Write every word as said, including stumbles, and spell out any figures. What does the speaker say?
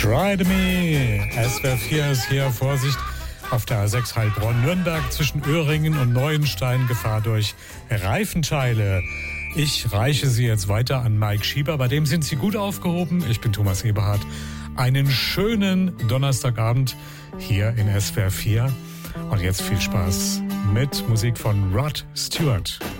Try to Me. S W R vier ist hier. Vorsicht auf der A sechs Heilbronn-Nürnberg zwischen Öhringen und Neuenstein. Gefahr durch Reifenteile. Ich reiche sie jetzt weiter an Mike Schieber. Bei dem sind sie gut aufgehoben. Ich bin Thomas Eberhardt. Einen schönen Donnerstagabend hier in S W R vier. Und jetzt viel Spaß mit Musik von Rod Stewart.